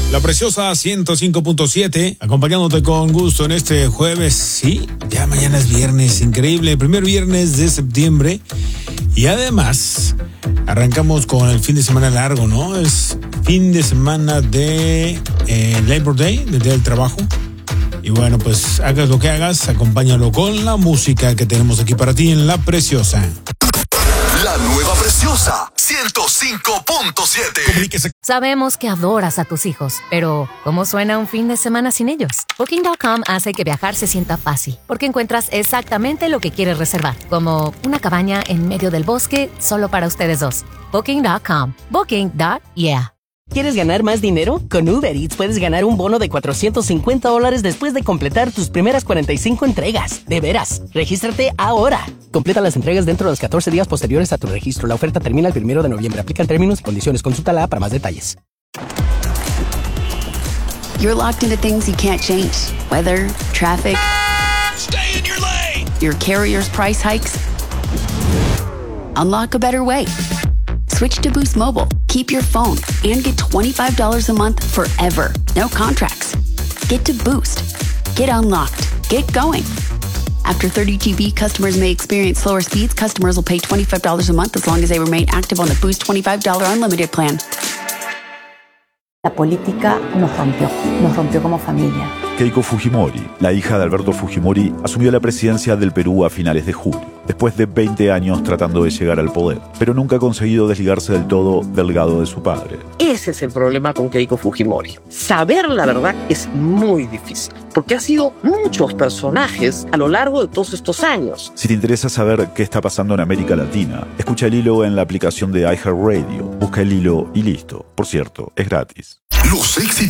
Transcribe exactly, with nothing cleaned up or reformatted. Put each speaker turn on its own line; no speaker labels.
La Preciosa ciento cinco punto siete, acompañándote con gusto en este jueves. Sí, ya mañana es viernes, increíble, el primer viernes de septiembre. Y además, arrancamos con el fin de semana largo, ¿no? Es fin de semana de eh, Labor Day, del Día del Trabajo. Y bueno, pues hagas lo que hagas, acompáñalo con la música que tenemos aquí para ti en La Preciosa.
La nueva Preciosa ciento cinco punto siete.
Sabemos que adoras a tus hijos, pero ¿cómo suena un fin de semana sin ellos? Booking punto com hace que viajar se sienta fácil, porque encuentras exactamente lo que quieres reservar, como una cabaña en medio del bosque solo para ustedes dos. Booking punto com. Booking. Yeah.
¿Quieres ganar más dinero? Con Uber Eats puedes ganar un bono de cuatrocientos cincuenta dólares después de completar tus primeras cuarenta y cinco entregas. De veras, regístrate ahora. Completa las entregas dentro de los catorce días posteriores a tu registro. La oferta termina el primero de noviembre. Aplican términos y condiciones. Consúltala para más detalles.
You're locked into things you can't change. Weather, traffic.
Stay in your lane.
Your carrier's price hikes. Unlock a better way. Switch to Boost Mobile. Keep your phone and get twenty-five dollars a month forever. No contracts. Get to Boost. Get unlocked. Get going. After thirty G B, customers may experience slower speeds. Customers will pay twenty-five dollars a month as long as they remain active on the Boost twenty-five dollars unlimited plan.
La política nos rompió, nos rompió como familia.
Keiko Fujimori, la hija de Alberto Fujimori, asumió la presidencia del Perú a finales de julio, después de veinte años tratando de llegar al poder, pero nunca ha conseguido desligarse del todo del legado de su padre.
Ese es el problema con Keiko Fujimori. Saber la verdad es muy difícil, porque ha sido muchos personajes a lo largo de todos estos años.
Si te interesa saber qué está pasando en América Latina, escucha el hilo en la aplicación de iHeartRadio. Busca el hilo y listo. Por cierto, es gratis.
Los éxitos